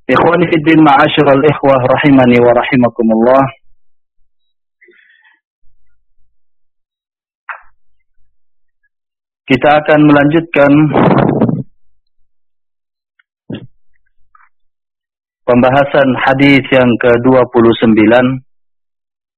Ikhwani fi din, ma'asyiral ikhwah rahimani wa rahimakumullah. Kita akan melanjutkan pembahasan hadis yang ke-29